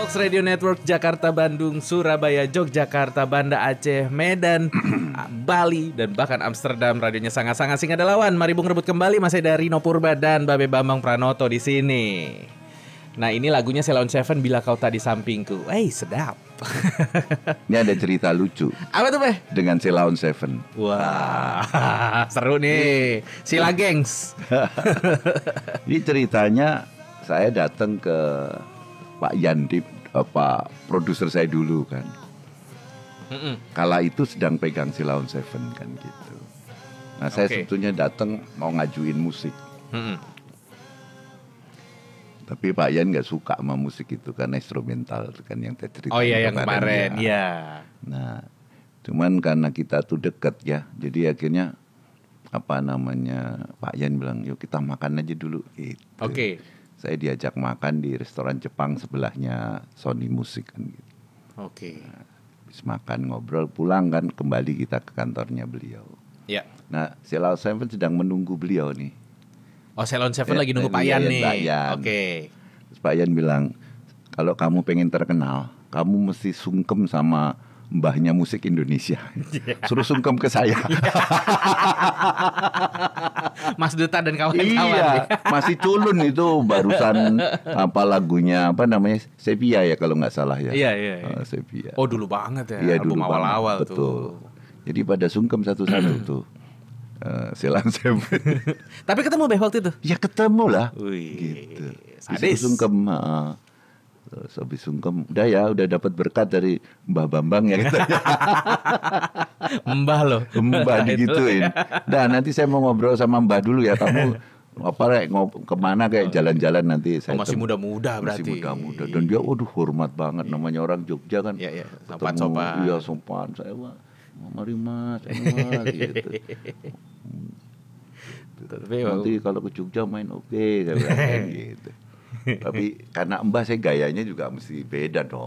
Fox Radio Network Jakarta, Bandung, Surabaya, Yogyakarta, Banda Aceh, Medan, Bali, dan bahkan Amsterdam. Radionya sangat-sangat singa ada lawan. Mari Bung rebut kembali. Masih dari Rino Purba dan Babe Bambang Pranoto di sini. Nah, ini lagunya Ceylon Seven, Bila Kau Tak di Sampingku. Sedap. Ini ada cerita lucu. Apa tuh, Beh? Dengan Ceylon Seven. Wah, seru nih. Sila gengs. Ini ceritanya saya datang ke Pak Yandip, produser saya dulu kan. Kala itu sedang pegang Ceylon Seven kan gitu. Nah, saya sebetulnya datang mau ngajuin musik. Tapi Pak Yan nggak suka sama musik itu karena instrumental kan yang saya cerita. Oh iya, yang kemarin. Iya. Nah, cuman karena kita tuh deket ya, jadi akhirnya Pak Yan bilang, yuk kita makan aja dulu. Gitu. Oke. Saya diajak makan di restoran Jepang sebelahnya Sony Music kan gitu. Oke. Nah, habis makan ngobrol pulang kan, kembali kita ke kantornya beliau. Ya. Nah, Ceylon Seven sedang menunggu beliau nih. Oh, Ceylon Seven lagi nunggu Pak Yan nih. Oke. Terus Pak Yan bilang, kalau kamu pengen terkenal, kamu mesti sungkem sama mbahnya musik Indonesia. Suruh sungkem ke saya. Mas Duta dan kawan-kawan. Iya, masih culun itu barusan lagunya Sepia ya kalau nggak salah ya. Iya. Sepia. Oh, dulu banget ya. Iya, album dulu awal-awal banget, tuh. betul. Jadi pada sungkem satu-satu tuh. Ceylon Seven. Tapi ketemu Beh waktu itu? Ya ketemu lah. Wih, gitu. sadis. Sungkem. Terus habis sungkem, udah dapat berkat dari Mbah Bambang ya katanya. Mbah loh. Mbah digituin. Nah, nanti saya mau ngobrol sama Mbah dulu ya. Kamu kemana kayak jalan-jalan nanti saya masih muda-muda berarti. Masih muda-muda. Dan dia hormat banget, namanya orang Jogja kan. Iya. Sopan-sopan. Iya, sopan. Saya mari mas gitu. Nanti kalau ke Jogja main oke, saya bilang gitu. Tapi karena Mbah saya gayanya juga mesti beda dong.